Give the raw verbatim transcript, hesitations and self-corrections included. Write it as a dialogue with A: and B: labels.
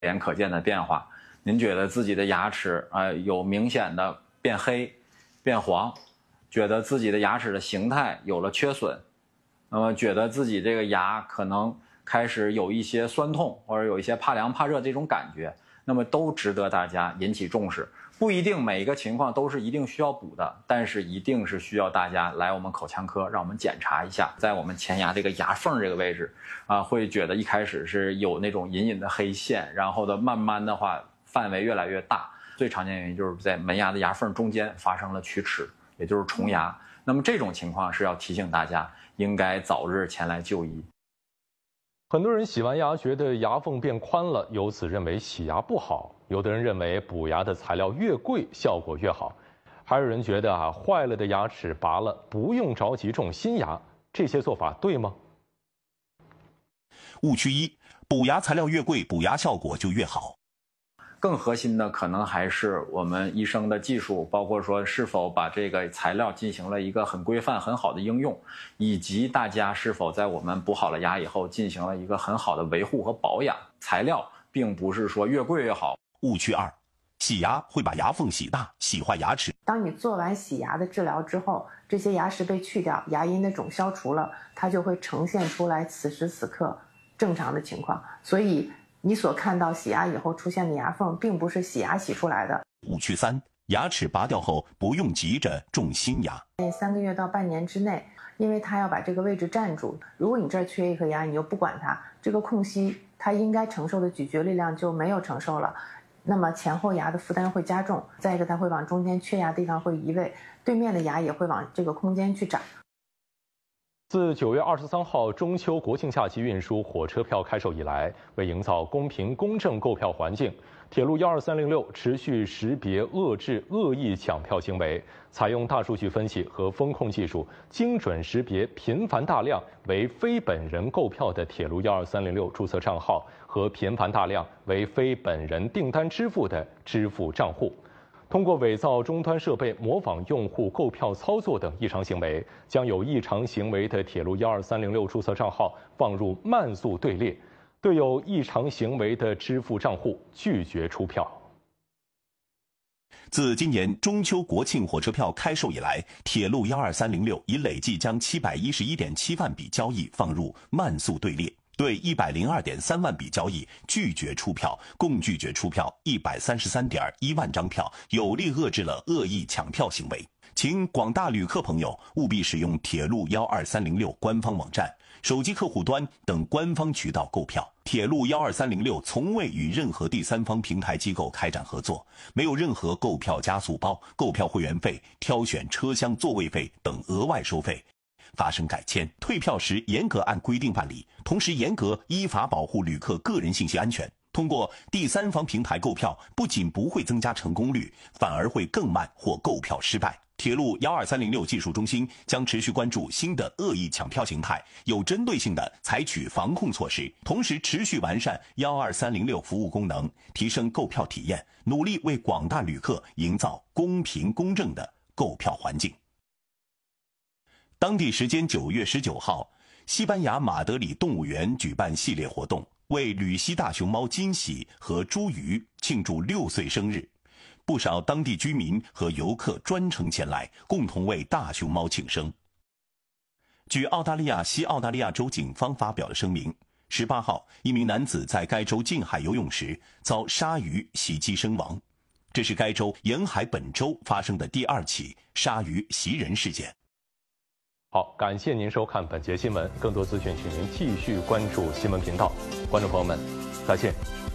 A: 眼可见的变化。您觉得自己的牙齿啊、呃、有明显的变黑、变黄，觉得自己的牙齿的形态有了缺损，那么觉得自己这个牙可能开始有一些酸痛或者有一些怕凉怕热这种感觉，那么都值得大家引起重视。不一定每一个情况都是一定需要补的，但是一定是需要大家来我们口腔科，让我们检查一下，在我们前牙这个牙缝这个位置啊，会觉得一开始是有那种隐隐的黑线，然后的慢慢的话范围越来越大。最常见原因就是在门牙的牙缝中间发生了龋齿，也就是虫牙。那么这种情况是要提醒大家应该早日前来就医。
B: 很多人洗完牙觉得牙缝变宽了，由此认为洗牙不好；有的人认为补牙的材料越贵效果越好，还有人觉得啊坏了的牙齿拔了不用着急种新牙。这些做法对吗？
C: 误区一：补牙材料越贵，补牙效果就越好。
A: 更核心的可能还是我们医生的技术，包括说是否把这个材料进行了一个很规范、很好的应用，以及大家是否在我们补好了牙以后进行了一个很好的维护和保养。材料并不是说越贵越好。
C: 误区二：洗牙会把牙缝洗大，洗坏牙齿。
D: 当你做完洗牙的治疗之后，这些牙石被去掉，牙龈的肿消除了，它就会呈现出来此时此刻正常的情况。所以你所看到洗牙以后出现的牙缝，并不是洗牙洗出来的。
C: 误区三：牙齿拔掉后不用急着种新牙。
D: 三个月到半年之内，因为它要把这个位置占住，如果你这儿缺一颗牙，你又不管它，这个空隙它应该承受的咀嚼力量就没有承受了，那么前后牙的负担会加重。再一个，它会往中间缺牙的地方会移位，对面的牙也会往这个空间去长。
B: 自九月二十三号中秋国庆假期运输火车票开售以来，为营造公平公正购票环境，铁路一二三零六持续识别遏制恶意抢票行为，采用大数据分析和风控技术，精准识别频繁大量为非本人购票的铁路一二三零六注册账号和频繁大量为非本人订单支付的支付账户。通过伪造终端设备、模仿用户购票操作等异常行为，将有异常行为的铁路一二三零六注册账号放入慢速队列，对有异常行为的支付账户拒绝出票。
C: 自今年中秋国庆火车票开售以来，铁路一二三零六已累计将七百一十一点七万笔交易放入慢速队列。对一百零二点三万笔交易拒绝出票，共拒绝出票一百三十三点一万张票，有力遏制了恶意抢票行为。请广大旅客朋友务必使用铁路一二三零六官方网站、手机客户端等官方渠道购票。铁路一二三零六从未与任何第三方平台机构开展合作，没有任何购票加速包、购票会员费、挑选车厢座位费等额外收费。发生改签、退票时严格按规定办理，同时严格依法保护旅客个人信息安全。通过第三方平台购票，不仅不会增加成功率，反而会更慢或购票失败。铁路一二三零六技术中心将持续关注新的恶意抢票形态，有针对性地采取防控措施，同时持续完善一二三零六服务功能，提升购票体验，努力为广大旅客营造公平公正的购票环境。当地时间九月十九号，西班牙马德里动物园举办系列活动，为吕西大熊猫金喜和朱鱼庆祝六岁生日。不少当地居民和游客专程前来，共同为大熊猫庆生。据澳大利亚西澳大利亚州警方发表的声明，十八号，一名男子在该州近海游泳时遭鲨鱼袭击身亡，这是该州沿海本周发生的第二起鲨鱼袭人事件。
B: 好，感谢您收看本节新闻，更多资讯请您继续关注新闻频道。观众朋友们，再见。